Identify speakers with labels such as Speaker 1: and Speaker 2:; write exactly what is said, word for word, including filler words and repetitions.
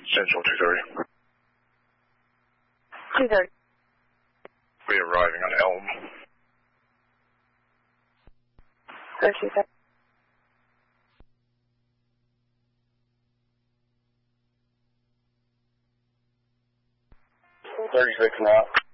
Speaker 1: Central two thirty.
Speaker 2: two thirty.
Speaker 1: We're arriving on Elm.
Speaker 2: Go two thirty.
Speaker 1: thirty-six now.